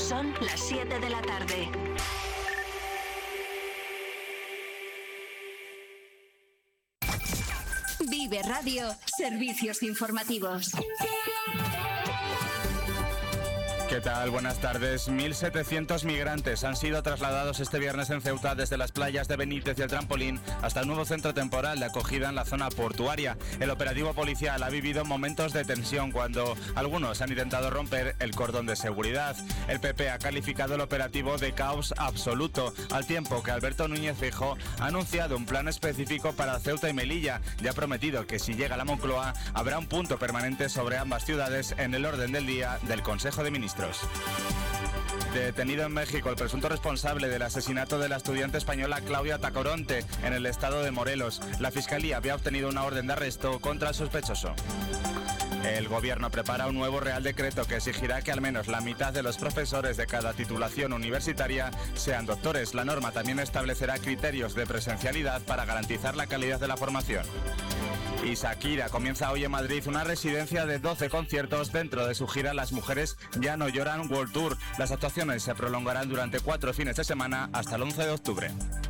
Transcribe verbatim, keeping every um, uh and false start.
Son las siete de la tarde. Vive Radio, servicios informativos. ¿Qué tal? Buenas tardes. mil setecientos migrantes han sido trasladados este viernes en Ceuta desde las playas de Benítez y el Trampolín hasta el nuevo centro temporal de acogida en la zona portuaria. El operativo policial ha vivido momentos de tensión cuando algunos han intentado romper el cordón de seguridad. El P P ha calificado el operativo de caos absoluto, al tiempo que Alberto Núñez Feijóo ha anunciado un plan específico para Ceuta y Melilla y ha prometido que si llega a la Moncloa habrá un punto permanente sobre ambas ciudades en el orden del día del Consejo de Ministros. Detenido en México el presunto responsable del asesinato de la estudiante española Claudia Tacoronte en el estado de Morelos. La Fiscalía había obtenido una orden de arresto contra el sospechoso. El gobierno prepara un nuevo Real Decreto que exigirá que al menos la mitad de los profesores de cada titulación universitaria sean doctores. La norma también establecerá criterios de presencialidad para garantizar la calidad de la formación. Y Shakira comienza hoy en Madrid una residencia de doce conciertos dentro de su gira Las Mujeres Ya No Lloran World Tour. Las actuaciones se prolongarán durante cuatro fines de semana hasta el once de octubre.